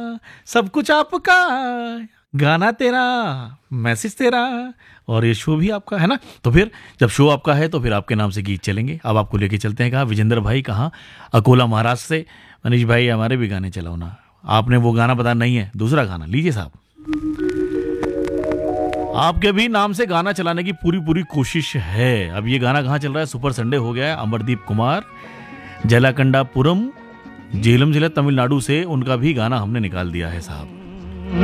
सब कुछ आपका, गाना तेरा, मैसेज तेरा, और ये शो भी आपका है ना। तो फिर जब शो आपका है तो फिर आपके नाम से गीत चलेंगे। अब आपको लेके चलते हैं कहाँ, विजेंद्र भाई कहाँ, अकोला महाराष्ट्र से। मनीष भाई हमारे भी गाने चलाओ ना, आपने वो गाना बताया नहीं है, दूसरा गाना लीजिए साहब। आपके भी नाम से गाना चलाने की पूरी पूरी कोशिश है। अब ये गाना कहाँ चल रहा है, सुपर संडे हो गया है। अमरदीप कुमार, जलाकंडापुरम, झेलम जिला तमिलनाडु से उनका भी गाना हमने निकाल दिया है साहब।